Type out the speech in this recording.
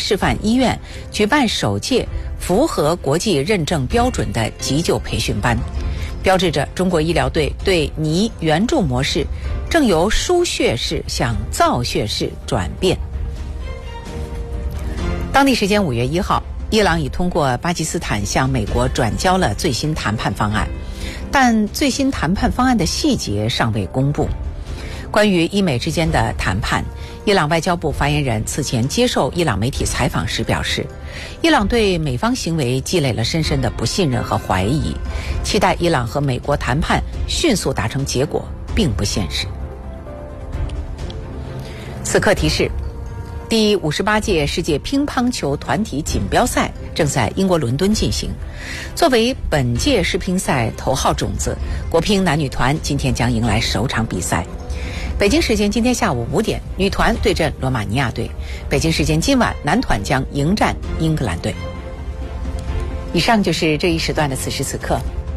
示范医院举办首届符合国际认证标准的急救培训班，标志着中国医疗队对拟援助模式正由输血式向造血式转变。当地时间5月1号，伊朗已通过巴基斯坦向美国转交了最新谈判方案，但最新谈判方案的细节尚未公布。关于伊美之间的谈判，伊朗外交部发言人此前接受伊朗媒体采访时表示，伊朗对美方行为积累了深深的不信任和怀疑，期待伊朗和美国谈判迅速达成结果并不现实。此刻提示，第58届世界乒乓球团体锦标赛正在英国伦敦进行。作为本届世乒赛头号种子，国乒男女团今天将迎来首场比赛。北京时间今天下午5点，女团对阵罗马尼亚队；北京时间今晚，男团将迎战英格兰队。以上就是这一时段的此时此刻。